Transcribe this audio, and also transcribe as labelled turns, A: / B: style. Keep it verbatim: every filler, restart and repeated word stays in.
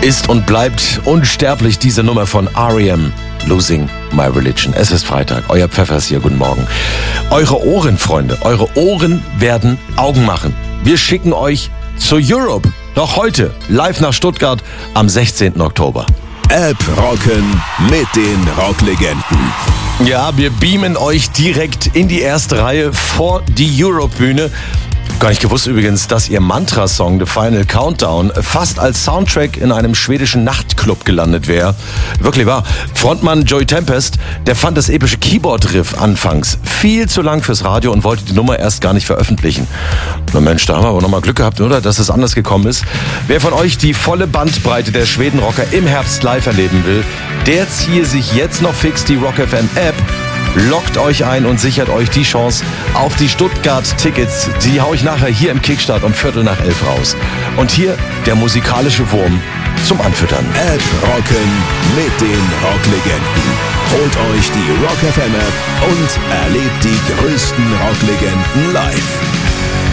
A: ist und bleibt unsterblich diese Nummer von R E M, Losing My Religion. Es ist Freitag, euer Pfeffers hier, guten Morgen. Eure Ohren, Freunde, eure Ohren werden Augen machen. Wir schicken euch zur Europe, noch heute, live nach Stuttgart am sechzehnten Oktober.
B: App rocken mit den Rocklegenden.
A: Ja, wir beamen euch direkt in die erste Reihe vor die Europe-Bühne. Gar nicht gewusst übrigens, dass ihr Mantra-Song The Final Countdown fast als Soundtrack in einem schwedischen Nachtclub gelandet wäre. Wirklich wahr. Frontmann Joey Tempest, der fand das epische Keyboard-Riff anfangs viel zu lang fürs Radio und wollte die Nummer erst gar nicht veröffentlichen. Na Mensch, da haben wir aber nochmal Glück gehabt, oder? Dass es anders gekommen ist. Wer von euch die volle Bandbreite der Schwedenrocker im Herbst live erleben will, der ziehe sich jetzt noch fix die Rock F M App, loggt euch ein und sichert euch die Chance auf die Stuttgart-Tickets. Die hau ich nachher hier im Kickstart um Viertel nach elf raus. Und hier der musikalische Wurm zum Anfüttern.
B: App rocken mit den Rocklegenden. Holt euch die Rock F M App und erlebt die größten Rocklegenden live.